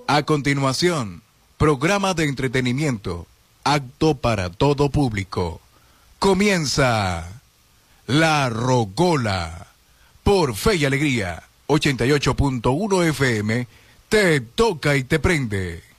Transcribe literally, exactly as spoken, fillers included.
A continuación, programa de entretenimiento, apto para todo público. Comienza La Rocola por Fe y Alegría, ochenta y ocho punto uno F M, te toca y te prende.